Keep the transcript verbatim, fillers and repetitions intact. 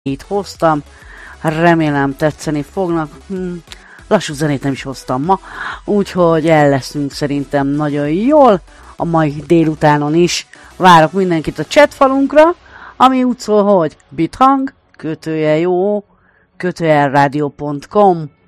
itt hoztam, remélem tetszeni fognak. Hm, lassú zenét nem is hoztam ma, úgyhogy el leszünk szerintem nagyon jól a mai délutánon is. Várok mindenkit a chatfalunkra, ami úgy szól, hogy bithang, kötője jó, kötője rádió pont com.